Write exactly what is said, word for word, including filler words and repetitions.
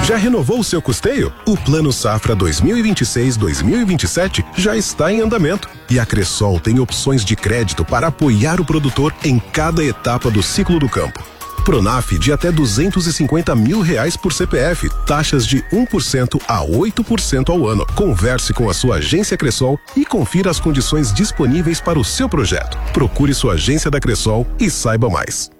Já renovou o seu custeio? O Plano Safra dois mil e vinte e seis dois mil e vinte e sete já está em andamento. E a Cressol tem opções de crédito para apoiar o produtor em cada etapa do ciclo do campo. Pronaf de até duzentos e cinquenta mil reais por C P F, taxas de um por cento a oito por cento ao ano. Converse com a sua agência Cressol e confira as condições disponíveis para o seu projeto. Procure sua agência da Cressol e saiba mais.